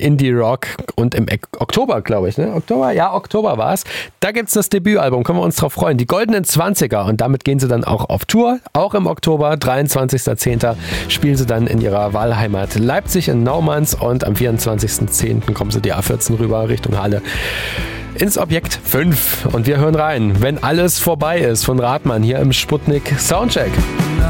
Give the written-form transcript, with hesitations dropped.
Indie-Rock und im Oktober, glaube ich, ne? Oktober war es. Da gibt es das Debütalbum, können wir uns drauf freuen. Die Goldenen 20er und damit gehen sie dann auch auf Tour. Auch im Oktober, 23.10. spielen sie dann in ihrer Wahlheimat Leipzig in Naumanns und am 24.10. kommen sie die A14 rüber Richtung Halle ins Objekt 5. Und wir hören rein, wenn alles vorbei ist, von Rathmann hier im Sputnik Soundcheck.